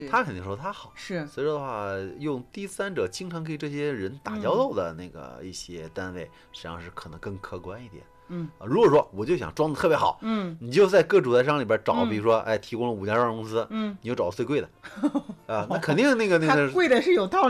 他肯定说他好。 是， 所以说的话，用第三者经常跟这些人打交道的那个一些单位，实际上是可能更客观一点。如果说我就想装的特别好，你就在各主代商里边找，比如说，提供了5家上市公司，你就找最贵的，那肯定那个它贵的是有道理。